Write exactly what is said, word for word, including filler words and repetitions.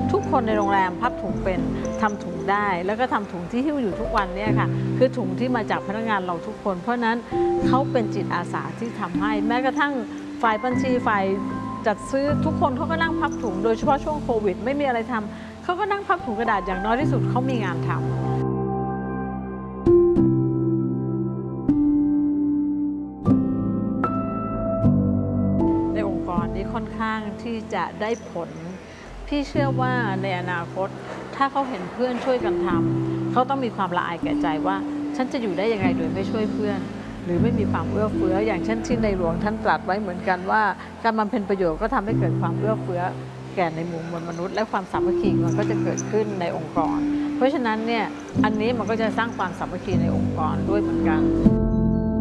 ทุกคนในโรงแรมพับถุงเป็นทำถุงได้แล้วก็ทำถุงที่หิ้วอยู่ทุกวันเนี่ยค่ะคือถุงที่มาจากพนักงานเราทุกคนเพราะนั้นเขาเป็นจิตอาสาที่ทำให้แม้กระทั่งฝ่ายบัญชีฝ่ายจัดซื้อทุกคนเขาก็นั่งพับถุงโดยเฉพาะช่วงโควิดไม่มีอะไรทำเขาก็นั่งพับถุงกระดาษอย่างน้อยที่สุดเขามีงานทำค่อนข้างที่จะได้ผลพี่เชื่อว่าในอนาคตถ้าเขาเห็นเพื่อนช่วยกันทำเขาต้องมีความละอายแก่ใจว่าฉันจะอยู่ได้ยังไงโดยไม่ช่วยเพื่อนหรือไม่มีความเอื้อเฟื้ออย่างเช่นที่ในหลวงท่านตรัสไว้เหมือนกันว่าการบำเพ็ญประโยชน์ก็ทำให้เกิดความเอื้อเฟื้อแก่ในหมู่มวลมนุษย์และความสามัคคีมันก็จะเกิดขึ้นในองค์กรเพราะฉะนั้นเนี่ยอันนี้มันก็จะสร้างความสามัคคีในองค์กรด้วยเหมือนกัน